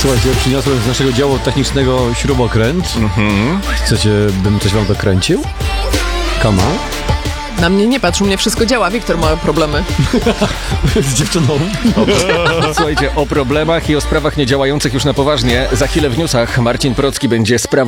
Słuchajcie, przyniosłem z naszego działu technicznego śrubokręt. Chcecie, bym coś wam dokręcił? Come on. Na mnie nie patrz, u mnie wszystko działa. Wiktor ma problemy. Z dziewczyną. Słuchajcie, o problemach i o sprawach niedziałających już na poważnie. Za chwilę w newsach Marcin Procki będzie sprawą